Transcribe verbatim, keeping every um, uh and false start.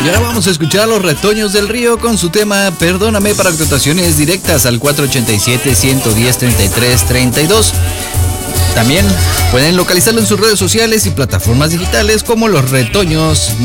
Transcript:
Y ahora vamos a escuchar a Los Retoños del Río con su tema Perdóname, para contrataciones directas al cuatro ochenta y siete, ciento diez, treinta y tres, treinta y dos. También pueden localizarlo en sus redes sociales y plataformas digitales como Los Retoños